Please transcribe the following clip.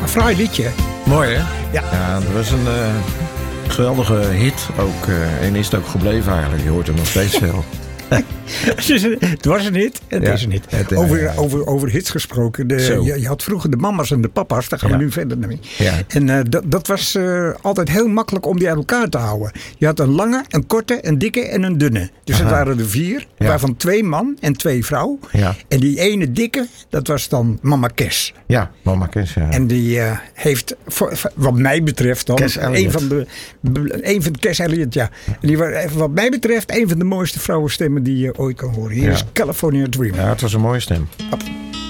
Een fraai liedje. Mooi, hè? Ja. Dat was een geweldige hit ook. En is het ook gebleven eigenlijk. Je hoort er nog steeds veel. Het was een hit. Het is een hit. Over hits gesproken. Je had vroeger de mama's en de papa's. Daar gaan we nu verder mee. Ja. En dat was altijd heel makkelijk om die uit elkaar te houden. Je had een lange, een korte, een dikke en een dunne. Dus het waren er 4. Ja. Waarvan 2 man en 2 vrouw. Ja. En die ene dikke, dat was dan mama Kes. Ja, mama Kes, ja. En die heeft, wat mij betreft dan, een van de Kes Elliot, ja. En die was, wat mij betreft, een van de mooiste vrouwenstemmen die je ooit kan horen. Hier is California Dreaming. Ja, het was een mooie stem.